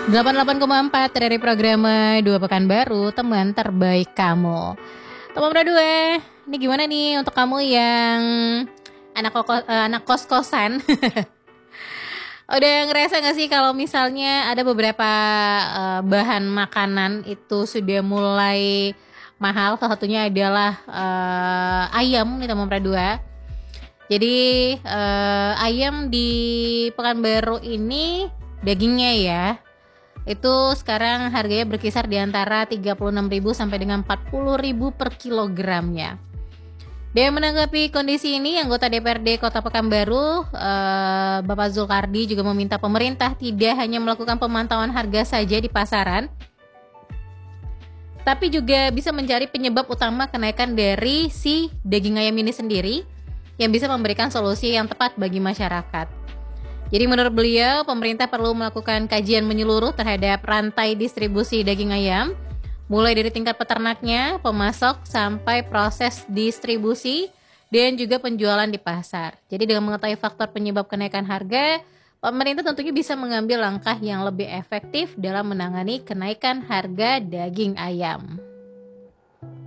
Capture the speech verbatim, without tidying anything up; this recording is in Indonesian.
delapan puluh delapan koma empat dari program Dua Pekanbaru, teman terbaik kamu. Teman berdua, ini gimana nih untuk kamu yang anak koko, eh, anak kos-kosan? Udah ngerasa gak sih kalau misalnya ada beberapa eh, bahan makanan itu sudah mulai mahal? Salah satunya adalah eh, ayam nih teman berdua. Jadi eh, ayam di Pekanbaru ini dagingnya ya, itu sekarang harganya berkisar di antara tiga puluh enam ribu sampai dengan empat puluh ribu per kilogramnya. Dan menanggapi kondisi ini, anggota D P R D Kota Pekanbaru, eh, Bapak Zulkardi juga meminta pemerintah tidak hanya melakukan pemantauan harga saja di pasaran, tapi juga bisa mencari penyebab utama kenaikan dari si daging ayam ini sendiri yang bisa memberikan solusi yang tepat bagi masyarakat. Jadi menurut beliau, pemerintah perlu melakukan kajian menyeluruh terhadap rantai distribusi daging ayam, mulai dari tingkat peternaknya, pemasok, sampai proses distribusi, dan juga penjualan di pasar. Jadi dengan mengetahui faktor penyebab kenaikan harga, pemerintah tentunya bisa mengambil langkah yang lebih efektif dalam menangani kenaikan harga daging ayam.